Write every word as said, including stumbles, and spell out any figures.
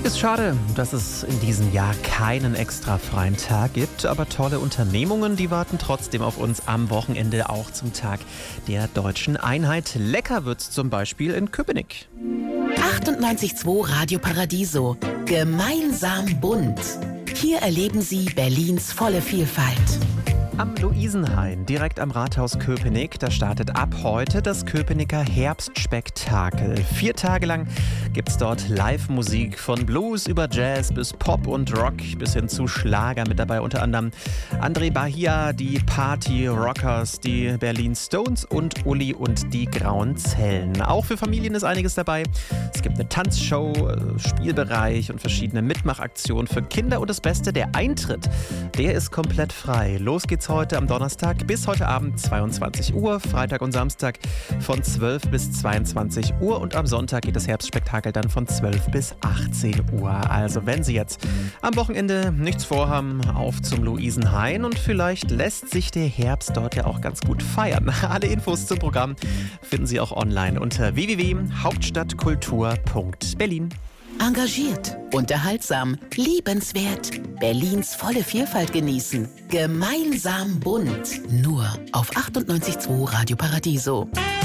Ist schade, dass es in diesem Jahr keinen extra freien Tag gibt, aber tolle Unternehmungen, die warten trotzdem auf uns am Wochenende auch zum Tag der deutschen Einheit. Lecker wird's zum Beispiel in Köpenick. achtundneunzig Komma zwei Radio Paradiso. Gemeinsam bunt. Hier erleben Sie Berlins volle Vielfalt. Am Luisenhain, direkt am Rathaus Köpenick, da startet ab heute das Köpenicker Herbstspektakel. Vier Tage lang gibt's dort Live-Musik von Blues über Jazz bis Pop und Rock bis hin zu Schlager. Mit dabei unter anderem André Bahia, die Party Rockers, die Berlin Stones und Uli und die Grauen Zellen. Auch für Familien ist einiges dabei. Es gibt eine Tanzshow, Spielbereich und verschiedene Mitmachaktionen für Kinder. Und das Beste, der Eintritt, der ist komplett frei. Los geht's heute am Donnerstag bis heute Abend zweiundzwanzig Uhr, Freitag und Samstag von zwölf bis zweiundzwanzig Uhr und am Sonntag geht das Herbstspektakel dann von zwölf bis achtzehn Uhr. Also wenn Sie jetzt am Wochenende nichts vorhaben, auf zum Luisenhain und vielleicht lässt sich der Herbst dort ja auch ganz gut feiern. Alle Infos zum Programm finden Sie auch online unter w w w punkt hauptstadtkultur punkt berlin. Engagiert, unterhaltsam, liebenswert. Berlins volle Vielfalt genießen. Gemeinsam bunt. Nur auf achtundneunzig Komma zwei Radio Paradiso.